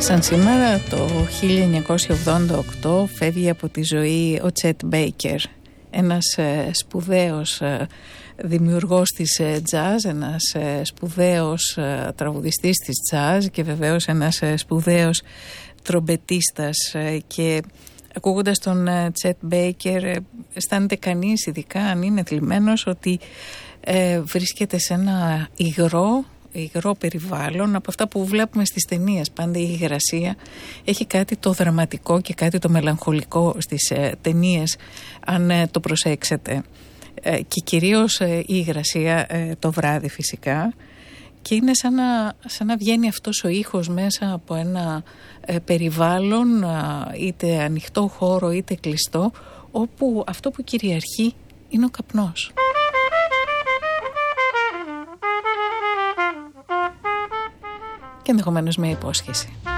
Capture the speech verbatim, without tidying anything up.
Σαν σήμερα το χίλια εννιακόσια ογδόντα οκτώ φεύγει από τη ζωή ο Τσέτ Μπέικερ, ένας ε, σπουδαίος ε, δημιουργός της ε, jazz, ένας ε, σπουδαίος ε, τραγουδιστής της jazz και βεβαίως ένας ε, σπουδαίος τρομπετίστας ε, και ακούγοντας τον ε, Τσέτ Μπέικερ ε, αισθάνεται κανείς, ειδικά αν είναι θλιμμένος, ότι ε, βρίσκεται σε ένα υγρό υγρό περιβάλλον, από αυτά που βλέπουμε στις ταινίες. Πάντα η υγρασία έχει κάτι το δραματικό και κάτι το μελαγχολικό στις ε, ταινίες, αν ε, το προσέξετε, ε, και κυρίως ε, η υγρασία ε, το βράδυ φυσικά, και είναι σαν να, σαν να βγαίνει αυτός ο ήχος μέσα από ένα ε, περιβάλλον, ε, είτε ανοιχτό χώρο είτε κλειστό, όπου αυτό που κυριαρχεί είναι ο καπνός. Και ενδεχομένως με υπόσχεση.